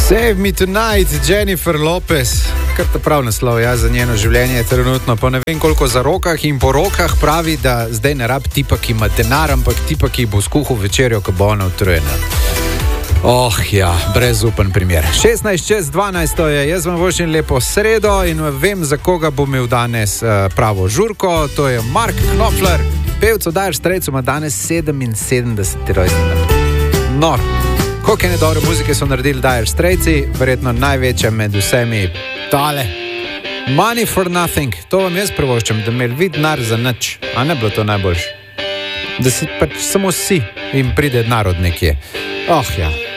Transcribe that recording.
Save Me Tonight, Jennifer Lopez. Kar ta prav naslov, ja, za njeno življenje trenutno. Po ne vem koliko za rokah in po rokah pravi, da zdaj ne rab tipa, ki ima denar, ampak tipa, ki bo skuhal večerjo, ko bo ona utrujena. Ja, brezupen primer. 16:12 je, jaz vam vošim lepo sredo in vem, za koga bo imel danes pravo žurko. To je Mark Knopfler, pevec Dire Straits, ima danes 77. rojstni dan. Nor. Koliko ene dobre muzike so naredili Dire Straitsi, verjetno največja med vsemi tale. Money for Nothing, to vam jaz privoščam, da imeli vid denar za nič, a ne bilo to najboljše. Da si pač samo si in pride denar od nekje. Ja.